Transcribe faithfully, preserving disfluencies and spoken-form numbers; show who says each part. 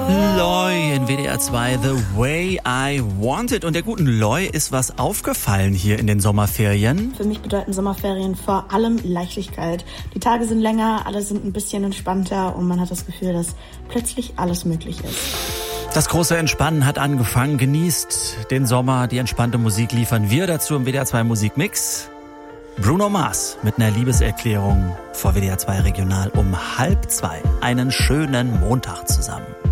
Speaker 1: Loy in W D R zwei, The Way I Want It. Und der guten Loy ist was aufgefallen hier in den Sommerferien.
Speaker 2: Für mich bedeuten Sommerferien vor allem Leichtigkeit. Die Tage sind länger, alle sind ein bisschen entspannter und man hat das Gefühl, dass plötzlich alles möglich ist.
Speaker 1: Das große Entspannen hat angefangen. Genießt den Sommer, die entspannte Musik liefern wir dazu im W D R zwei Musikmix. Bruno Mars mit einer Liebeserklärung vor W D R zwei Regional um halb zwei. Einen schönen Montag zusammen.